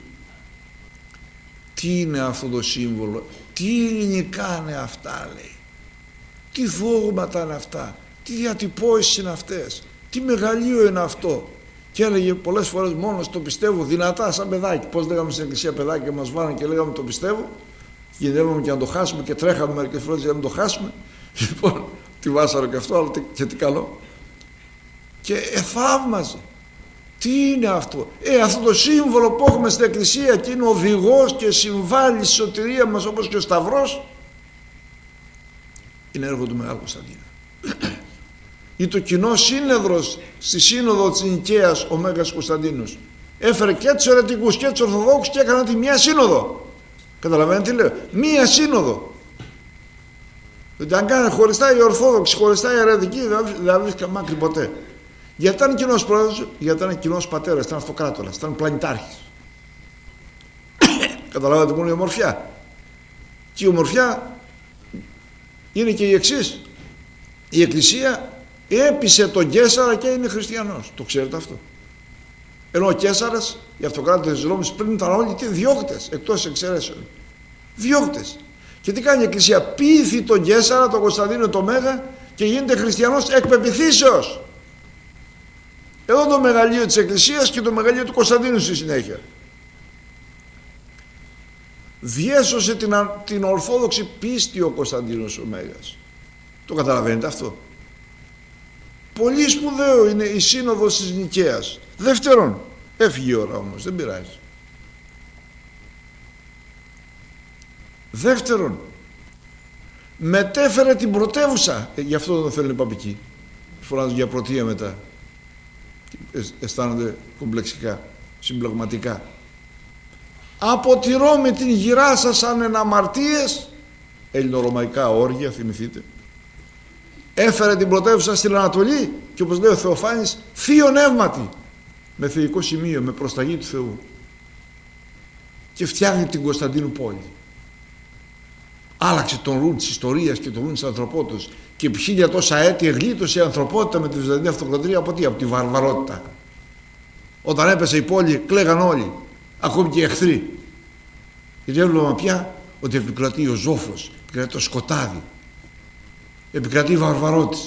τι είναι αυτό το σύμβολο, τι ελληνικά είναι αυτά, λέει, τι δόγματα είναι αυτά, τι διατυπώσεις είναι αυτές, τι μεγαλείο είναι αυτό. Και έλεγε πολλές φορές μόνος το πιστεύω δυνατά σαν παιδάκι. Πώς λέγαμε στην εκκλησία παιδάκι και μας βάλανε και λέγαμε το πιστεύω, κινδυνεύαμε και να το χάσουμε και τρέχαμε μερικές φορές για να το χάσουμε. Λοιπόν, τι βάσαρο και αυτό, αλλά και τι καλό. Και εθαύμαζε. Τι είναι αυτό? Ε, αυτό το σύμβολο που έχουμε στην εκκλησία και είναι οδηγός και συμβάλλει στη σωτηρία μας όπως και ο Σταυρός. Είναι έργο του Μεγάλου Κωνσταντίνου. Ή το κοινό σύνεδρος στη σύνοδο της Νικαίας ο Μέγας Κωνσταντίνος έφερε και τους αιρετικούς και τους Ορθοδόξους και έκανα τη μία σύνοδο. Καταλαβαίνετε τι λέω? Μία σύνοδο. Δηλαδή αν κάνει χωριστά οι Ορθόδοξοι, χωριστά οι αιρετικοί, δεν βρίσκα μάκρυ ποτέ. Γιατί ήταν κοινός πρόεδρος, γιατί ήταν κοινός πατέρας, ήταν αυτοκράτορας, ήταν πλανητάρχης. Καταλάβατε που είναι η ομορφιά? Και η ομορφιά είναι και η εξής. Η Εκκλησία έπεισε τον Καίσαρα και είναι χριστιανός. Το ξέρετε αυτό? Ενώ ο Καίσαρας, οι αυτοκράτορες της Ρώμης πριν ήταν όλοι και διώκτες, εκτός εξαιρέσεων. Διώκτες. Και τι κάνει η Εκκλησία? Πείθει τον Καίσαρα, τον Κωνσταντίνο το Μέγα και γίνεται χριστιανός εκ πεποιθήσεως. Εδώ το μεγαλείο της Εκκλησίας και το μεγαλείο του Κωνσταντίνου στη συνέχεια. Διέσωσε την, την ορθόδοξη πίστη ο Κωνσταντίνος ο Μέγας. Το καταλαβαίνετε αυτό? Πολύ σπουδαίο είναι η σύνοδος της Νικαίας. Δεύτερον, έφυγε η ώρα όμως, δεν πειράζει. Δεύτερον, μετέφερε την πρωτεύουσα. Ε, γι' αυτό δεν θέλουν οι παπικοί. Φωνάζουν για πρωτεία μετά. Ε, αισθάνονται κομπλεξικά, συμπλεγματικά. Από τη Ρώμη την γυράσασαν εν αμαρτίες, ελληνορωμαϊκά όργια, θυμηθείτε. Έφερε την πρωτεύουσα στην Ανατολή και όπως λέει ο Θεοφάνης, θείο νεύματι, με θεϊκό σημείο, με προσταγή του Θεού. Και φτιάχνει την Κωνσταντίνου πόλη. Άλλαξε τον ρου της ιστορίας και τον ρου της ανθρωπότητας και επί χίλια τόσα έτη εγλίτωσε η ανθρωπότητα με τη Βυζαντινή Αυτοκρατορία από τι? Από τη βαρβαρότητα. Όταν έπεσε η πόλη κλαίγαν όλοι, ακόμη και οι εχθροί. Γιατί έβλεπαν πια ότι επικρατεί ο ζόφος, επικρατεί το σκοτάδι, επικρατεί η βαρβαρότητα.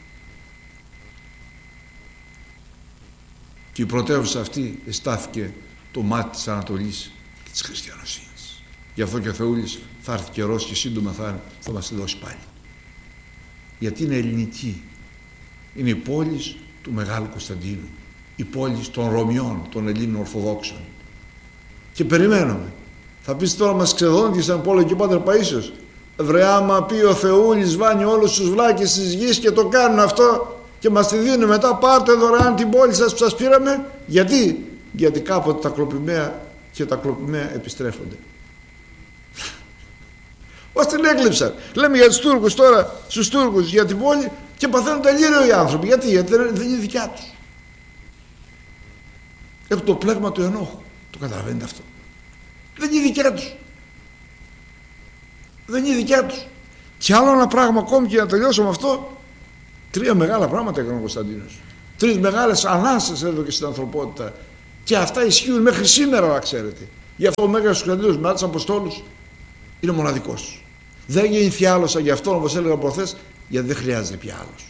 Και η πρωτεύουσα αυτή εστάθηκε το μάτι της Ανατολής και της χριστιανοσύνης. Γι' αυτό και ο Θεούλης θα έρθει καιρός και σύντομα θα, θα μας τη δώσει πάλι. Γιατί είναι ελληνική. Είναι η πόλη του Μεγάλου Κωνσταντίνου, η πόλη των Ρωμιών, των Ελλήνων Ορθοδόξων. Και περιμένουμε. Θα πεις τώρα μας ξεδόντει σαν πόλο και Πάτερ Παΐσιος. Βρε άμα πει ο Θεούλης βάνει όλους τους βλάκες της γης και το κάνουν αυτό και μας τη δίνουν μετά, πάρτε δωρεάν την πόλη σας που σας πήραμε. Γιατί? Γιατί κάποτε τα κλοπημαία και τα κλοπημαία επιστρέφονται. Ως την έκλειψαν. Λέμε για τους Τούρκους τώρα, στους Τούρκους για την πόλη και παθαίνουν τελείω οι άνθρωποι. Γιατί? Γιατί δεν είναι δικιά τους. Έχουν το πλέγμα του ενόχου. Το καταλαβαίνετε αυτό? Δεν είναι δικιά τους. Δεν είναι δικιά τους. Και άλλο ένα πράγμα ακόμη και να τελειώσω με αυτό. Τρία μεγάλα πράγματα έκανε ο Κωνσταντίνος. Τρεις μεγάλες ανάσες έδωκε στην ανθρωπότητα. Και αυτά ισχύουν μέχρι σήμερα, να ξέρετε. Γι' αυτό ο Μέγας Κωνσταντίνος μετά τους Αποστόλους είναι μοναδικός. Δεν γεννηθεί άλλος σαν γι' αυτό, όπως έλεγα προχθές, γιατί δεν χρειάζεται πια άλλος.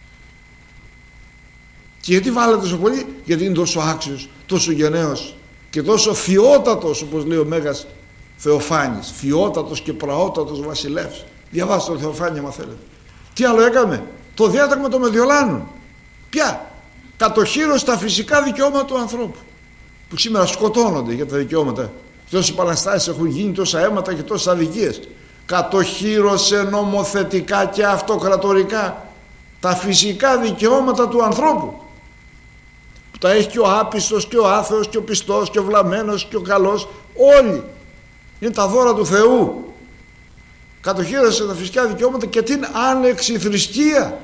Και γιατί βάλετε τόσο πολύ? Γιατί είναι τόσο άξιος, τόσο γενναίος και τόσο θειότατος, όπως λέει ο Μέγας Θεοφάνης. Θειότατος και πραότατος βασιλεύς. Διαβάστε τον Θεοφάνη άμα θέλετε. Τι άλλο έκαμε? Το διάταγμα των Μεδιολάνων. Ποια? Κατοχύρωσε τα φυσικά δικαιώματα του ανθρώπου. Που σήμερα σκοτώνονται για τα δικαιώματα. Τόσες επαναστάσεις έχουν γίνει, τόσα αίματα και τόσες αδικίες. Κατοχύρωσε νομοθετικά και αυτοκρατορικά τα φυσικά δικαιώματα του ανθρώπου. Που τα έχει και ο άπιστος και ο άθεος και ο πιστός και ο βλαμμένος και ο καλός. Όλοι. Είναι τα δώρα του Θεού. Κατοχύρωσε τα φυσικά δικαιώματα και την άνεξη θρησκεία.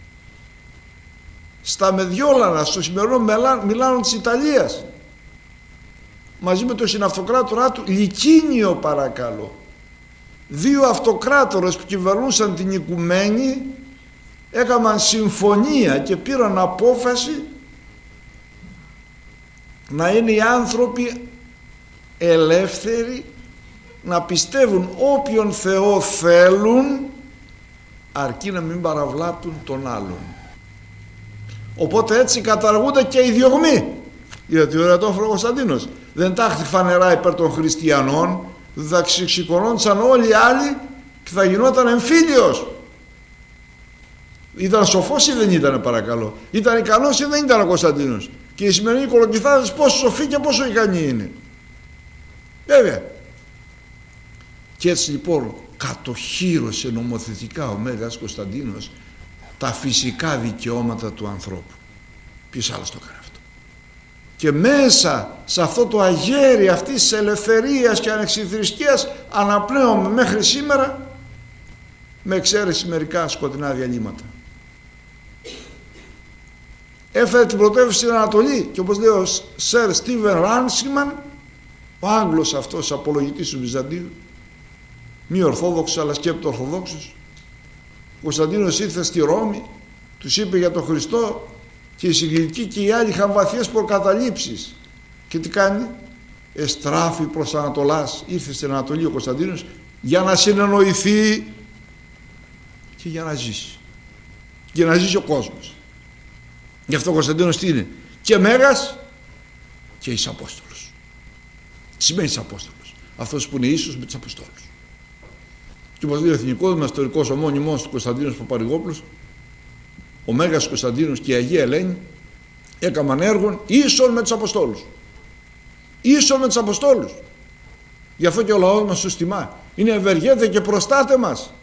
Στα Μεδιόλανα, στο σημερινό Μιλάνο της Ιταλίας, μαζί με τον συναυτοκράτορά του Λικίνιο, παρακαλώ, δύο αυτοκράτορες που κυβερνούσαν την οικουμένη έκαναν συμφωνία και πήραν απόφαση να είναι οι άνθρωποι ελεύθεροι να πιστεύουν όποιον Θεό θέλουν, αρκεί να μην παραβλάπτουν τον άλλον. Οπότε έτσι καταργούνται και οι διωγμοί. Γιατί ο Ερατόφωνος Κωνσταντίνος δεν τάχθη φανερά υπέρ των χριστιανών, θα ξεσηκωνόντουσαν όλοι οι άλλοι και θα γινόταν εμφύλιος. Ήταν σοφός ή δεν ήταν, παρακαλώ? Ήταν ικανός ή δεν ήταν ο Κωνσταντίνος? Και οι σημερινοί κολοκυθάδες πόσο σοφοί και πόσο ικανοί είναι. Βέβαια. Και έτσι λοιπόν κατοχύρωσε νομοθετικά ο Μέγας Κωνσταντίνος τα φυσικά δικαιώματα του ανθρώπου. Ποιος άλλος το έκανε αυτό? Και μέσα σε αυτό το αγέρι αυτής της ελευθερίας και ανεξιθρησκείας αναπνέομαι μέχρι σήμερα, με εξαίρεση μερικά σκοτεινά διαλύματα. Έφερε την πρωτεύουσα στην Ανατολή και, όπως λέει ο Σερ Στίβεν Ράνσιμαν, ο Άγγλος αυτός απολογητής του Βυζαντίου, μη ορθόδοξος αλλά σκέπτο ορθοδόξος, ο Κωνσταντίνος ήρθε στη Ρώμη, τους είπε για τον Χριστό και οι συγκλητικοί και οι άλλοι είχαν βαθιές προκαταλήψεις. Και τι κάνει? Εστράφη προς Ανατολάς, ήρθε στην Ανατολή ο Κωνσταντίνος για να συνεννοηθεί και για να ζήσει. Για να ζήσει ο κόσμος. Γι' αυτό ο Κωνσταντίνος τι είναι? Και Μέγας και εις Απόστολος. Τι σημαίνει εις Απόστολος? Αυτός που είναι ίσος με τους Αποστόλους. Και όπως λέει ο εθνικός μας ιστορικός ομώνυμός του Κωνσταντίνος Παπαρηγόπουλος, ο Μέγας Κωνσταντίνος και η Αγία Ελένη έκαναν έργον ίσον με τους Αποστόλους. Ίσον με τους Αποστόλους. Γι' αυτό και ο λαός μας τους τιμά. Είναι ευεργέτε και προστάτε μας.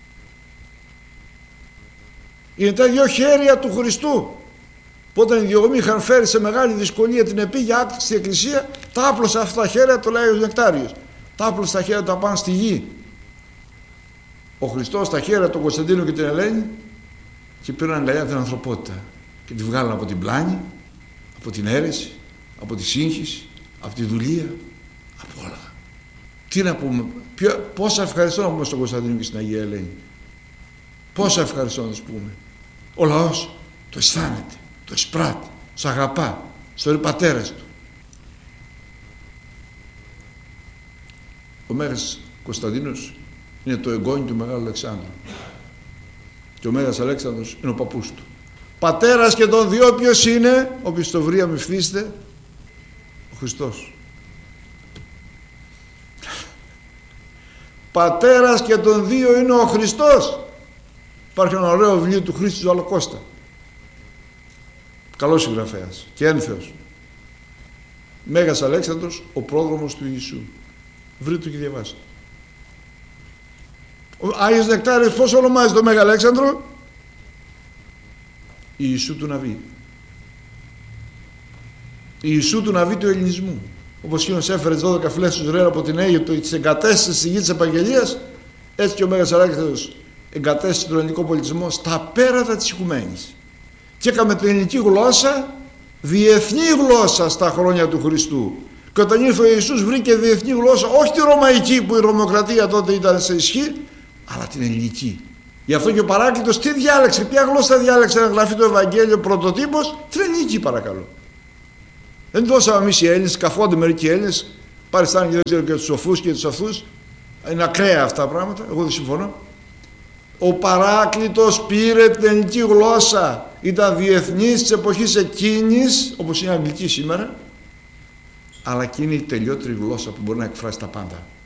Είναι τα δυο χέρια του Χριστού. Που όταν οι διωγμοί είχαν φέρει σε μεγάλη δυσκολία την επίγεια άκρη στην εκκλησία, τα άπλωσε αυτά τα χέρια, το λέει ο Νεκτάριος. Τα άπλωσε τα χέρια τα πάνω στη γη. Ο Χριστός τα χέρια του Κωνσταντίνου και την Ελένη και πήραν αγκαλιά την ανθρωπότητα και τη βγάλαν από την πλάνη, από την αίρεση, από τη σύγχυση, από τη δουλεία, από όλα. Τι να πούμε, ποιο, πόσα ευχαριστώ να πούμε στον Κωνσταντίνο και στην Αγία Ελένη. Πόσα ευχαριστώ να τους πούμε. Ο λαός το αισθάνεται, το εισπράττει, τους αγαπά, στους πατέρες του. Ο Μέγας Κωνσταντίνος είναι το εγγόνι του Μεγάλου Αλεξάνδρου και ο Μέγας Αλέξανδρος είναι ο παππούς του. Πατέρας και των δυο ποιος είναι? Όποιος το βρει αμυφθήστε, ο Χριστός. Πατέρας και των δύο είναι ο Χριστός. Υπάρχει ένα ωραίο βιβλίο του Χρήστου Ζαλοκώστα, καλός συγγραφέας και ένθεος. Μέγας Αλέξανδρος, ο πρόδρομος του Ιησού. Βρείτε το και διαβάστε. Ο Άγιος Νεκτάριος πώς ονομάζει το Μέγα Αλέξανδρο? Ιησού του Ναβί. Ιησού του Ναβί του Ελληνισμού. Όπως εκείνος έφερε τις δώδεκα φυλές του Ισραήλ από την Αίγυπτο και τις εγκατέστησε στη γη της Επαγγελίας, έτσι και ο Μέγας Αλέξανδρος εγκατέστησε τον ελληνικό πολιτισμό στα πέρατα της οικουμένης και έκαμε την ελληνική γλώσσα διεθνή γλώσσα στα χρόνια του Χριστού. Και όταν ήρθε ο Ιησούς βρήκε διεθνή γλώσσα, όχι τη ρωμαϊκή που η Ρωμοκρατία τότε ήταν σε ισχύ, αλλά την ελληνική. Γι' αυτό και ο Παράκλητος τι διάλεξε, ποια γλώσσα διάλεξε να γραφεί το Ευαγγέλιο πρωτοτύπος? Την ελληνική, παρακαλώ. Δεν δώσαμε εμείς οι Έλληνες, καφόνται μερικοί Έλληνες, παριστάνε και δεν ξέρω και τους σοφούς και τους αυτούς. Είναι ακραία αυτά τα πράγματα, εγώ δεν συμφωνώ. Ο Παράκλητος πήρε την ελληνική γλώσσα, ήταν διεθνής της εποχής εκείνης, όπως είναι η αγγλική σήμερα, αλλά και είναι η τελειότερη γλώσσα που μπορεί να εκφράσει τα πάντα.